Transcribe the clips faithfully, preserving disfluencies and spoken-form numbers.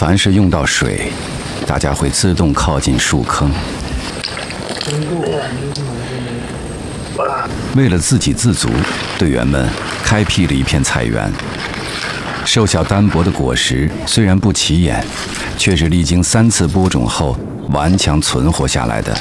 凡是用到水，大家会自动靠近树坑。为了自给自足，队员们开辟了一片菜园。瘦小单薄的果实虽然不起眼，却是历经三次播种后顽强存活下来的。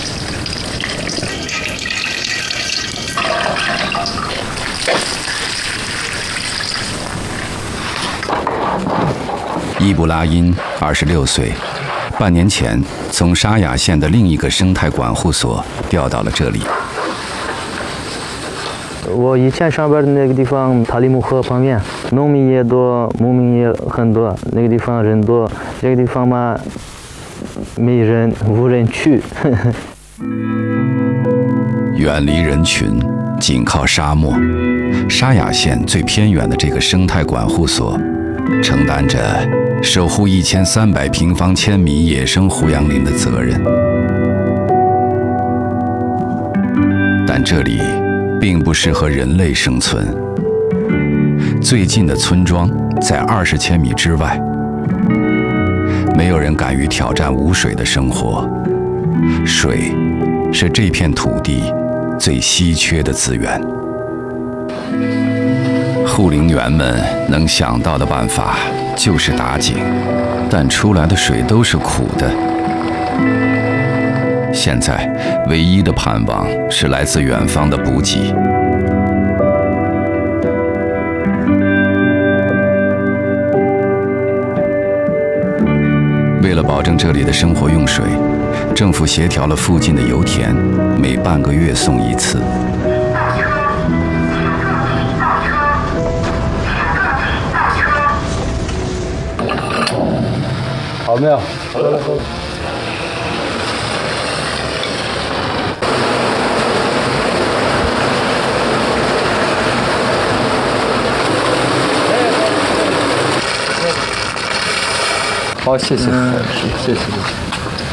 伊布拉因二十六岁，半年前从沙雅县的另一个生态管护所调到了这里。 我以前上班的那个地方，塔里木河旁边，农民也多，牧民也很多，那个地方人多。这个地方嘛，没人，无人去。 远离人群，紧靠沙漠，沙雅县最偏远的这个生态管护所，承担着守护一千三百平方千米野生胡杨林的责任。但这里并不适合人类生存。最近的村庄在二十千米之外，没有人敢于挑战无水的生活。水是这片土地最稀缺的资源。护林员们能想到的办法就是打井，但出来的水都是苦的。现在唯一的盼望是来自远方的补给。为了保证这里的生活用水，政府协调了附近的油田，每半个月送一次。 好没有？好了，好了。好，谢谢，谢谢，谢谢。